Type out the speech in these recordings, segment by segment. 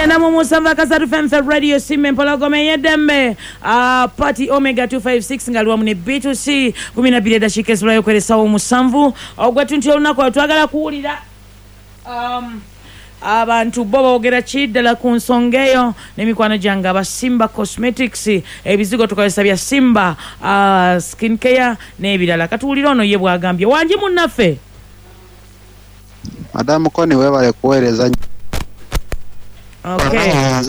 Tugenda mu musamba kasatu FM Radio Simme Mpologome yedembe Party Omega 256 ngalwa mu ne B2C 12 dakika ezulayo kwelesa omusanvu ogwetuntu olunako twagala kuwulira abantu bo boogera kiddala ku nsonga eyo n'emikwano gyange aba Simba Cosmetics ebizigo tukozesa bya Simba skin care n'ebirala katuwulira ono ye bwagambye wangi munnaffe Madam Koni webale kuweereza Okay.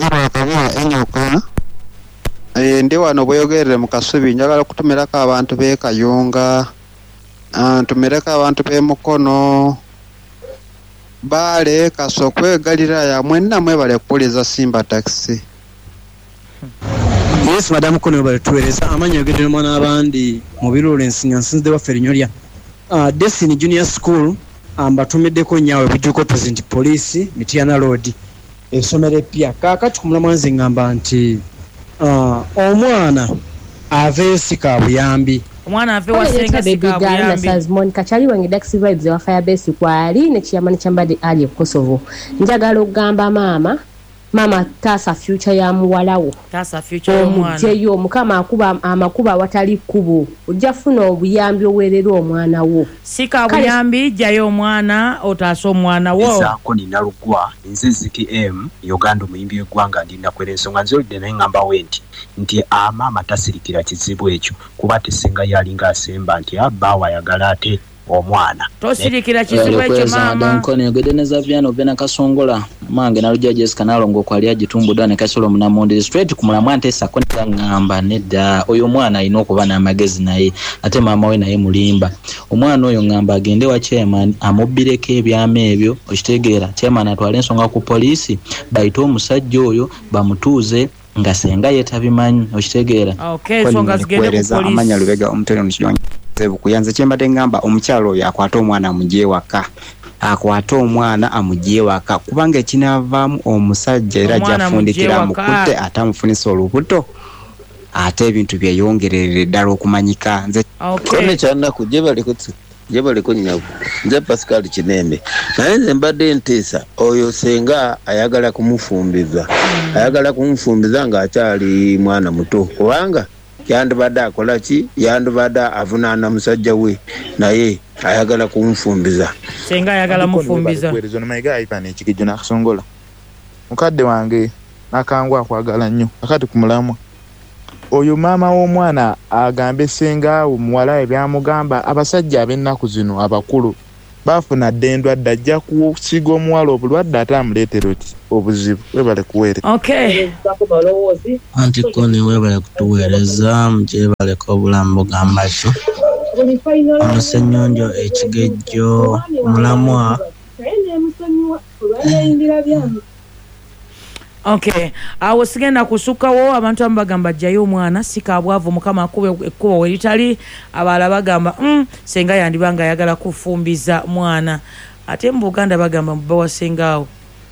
Ndi wano bweyogerere mu Kasubi njagala kutumirako abantu be Kayunga tumireko abantu be Mukono Bale Kasokwe Galilaya mwenna mwebale kupuliza Simba Taxi. Yes, Madam Koni webale tuweereza amanyi yogerere mwana abandi mu birule nsinze waffe Linyolya Destiny Junior School batumiddeko nyawe bujuko President Police Mitiana Road esomere pia kakati kumulamanzi ngamba nti omwana avesika buyambi omwana ave wasenga sika buyambi Monica chali wange Daxi Vibes wa Firebase kwali ne kiyamani chambade ali Kosovo njagala okugamba mama tasa future ya muwalawo tasa future y'omwana jeyo mukama akuba amakuba watali kubo ojafuna obuyambi owerera omwana wo sika buyambi jayo omwana otaso omwana wo Isako ninalugwa nziziki Uganda muyimbi gwanga ndina kwelensonga nzolide nengamba wenti nti mama tasirikira kizibu ekyo kuba tesinga yalinga asemba nti abawa yagala ate omwana tosirikira kizibu ekyo mama Nkone gedeneza vyano bena kasongola mange naluja Jessica nalongo kwali agitumbuda ne kasolo munamonde straight kumulamu antesa konta ngamba nedda oyo mwana ino kuba na magezi naye ate mama we naye mulimba omwana oyo ngamba agende wa chairman amobireko ebyame ebyo okitegeera chairman atwale ensonga ku police bayito omusajja oyo bamutuuze nga senga yetabimanyi okitegeera okay songa zigende ku police amanya Lubega omuteno nikiyonge kuyanze kyembadde ngamba omukyalo oyo akwata omwana amugye waka kubanga ekinavaamu omusajja era jafundikira mukutte atamufunisa olubuto ate ebintu byeyongerere ddala okumanyika nze kone kyanaku jebale kunyaku nze Pascal Kinembe naye nze mbadde nteesa oyo senga ayagala kumufumbiza nga akyali mwana muto kubanga yandibadde akola ki yandibadde avunaana musajja we naye ayagala kumufumbiza senga ayagala mufumbiza kwerezo namayiga ipane ekigijo nakasongola mukadde wange nakangwa akwagala nnyo akati kumulamwa oyo mama w'omwana agambe senga omuwala ebyamugamba abasajja ab'ennaku zino abakulu bafuna ddendwa dajja kusiga omuwala obulwadde ate amuleetera obuzibu webale kuweere okay anti Koni webale kutuweereza mukyebaleeko obulamu bugamba kyo omusenyonjo ekigejjo omulamwa okay awo sigenda kusukawo abantu abagamba jayo omwana sikabwavu mukama akube ekkubo welitali abala bagamba senga yandibanga ayagala kufumbiza mwana ate mu Buganda bagamba mbawa sengawo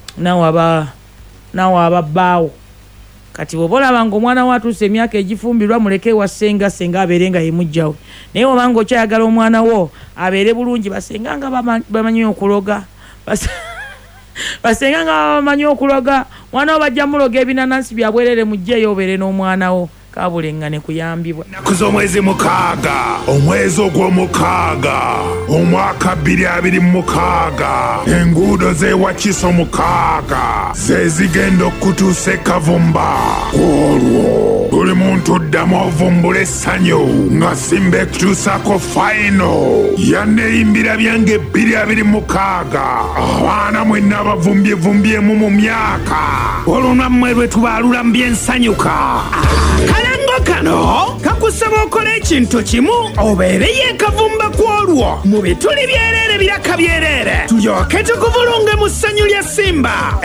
nawo ababaawo kati bobolabanga omwana watuuse emyaka egifumbirwa muleke wa senga abeerenga yemujjawe naye obanga okyayagala omwana wo abeere bulungi basenga nga bamanyi okuloga basenga nga bamanyi okuloga mwana wo bajja muloga ebinanansi byabwerere mujjeyo obeere n'omwana wo kabulengane kuyambibwa nakuzo omwezi mukaaga omwezi ogw'omukaaga omwaka 2026 enguudo z'ewakiso mukaaga zezigenda okutuusa ekavumba olwo buli muntu ddamu ovumbula essanyu nga Simba ekutuusako fayino yanneeyimbira byange 2026 abaana mwenna abavumbyevumbyeemu mu myaka olunamwe lwe tubaalula mu byensanyuka kalango kano kakusaba okola ekintu kimu obeereyo ekavumba kwolwo mu bituli byereere biraka byereere tulyoke tukuvulunge mu ssanyu lya Simba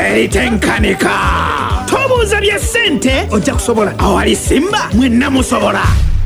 eritenkanika tobuuza bya ssente ojja kusobola awali Simba mwenna musobola